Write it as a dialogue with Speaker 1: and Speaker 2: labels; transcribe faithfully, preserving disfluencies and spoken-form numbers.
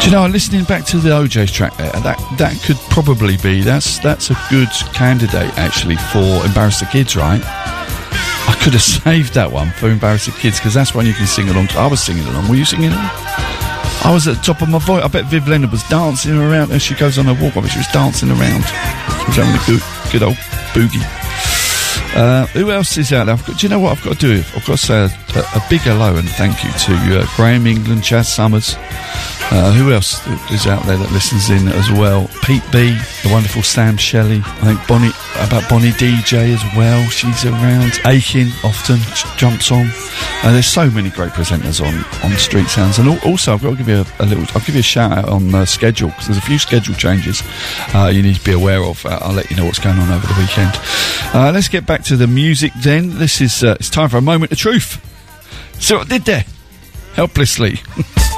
Speaker 1: you know, listening back to the O J's track there, that that could probably be, that's that's a good candidate, actually, for Embarrass the Kids, right? I could have saved that one for Embarrass the Kids, because that's one you can sing along to. I was singing along. Were you singing along? I was at the top of my voice. I bet Viv Leonard was dancing around as she goes on her walk. I bet she was dancing around. She was having a good, good old boogie. Uh, who else is out there? I've got, do you know what I've got to do? I've got to say a, a, a big hello and thank you to uh, Graham England, Chaz Summers. Uh, who else is out there that listens in as well? Pete B, the wonderful Sam Shelley. I think Bonnie, about Bonnie D J as well. She's around. Aiken often jumps on. Uh, there's so many great presenters on, on Street Sounds. And al- also, I've got to give you a, a little, I'll give you a shout out on the schedule, because there's a few schedule changes uh, you need to be aware of. Uh, I'll let you know what's going on over the weekend. Uh, let's get back to the music then. This is, uh, it's time for a moment of truth. See what I did there? Helplessly.